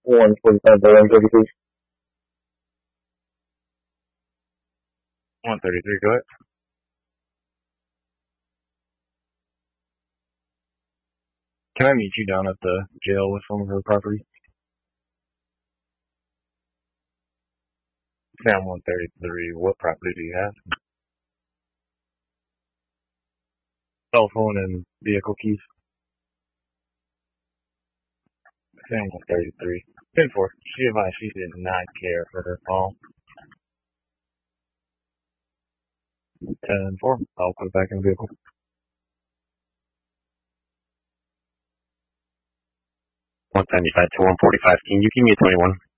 145 to 133. 133, go ahead. Can I meet you down at the jail with some of her property? Sam 133, what property do you have? Cell phone and vehicle keys. Sam 133. 10-4. She advised she did not care for her call. 10-4. I'll put it back in the vehicle. 175 to 145. Can you give me a 21?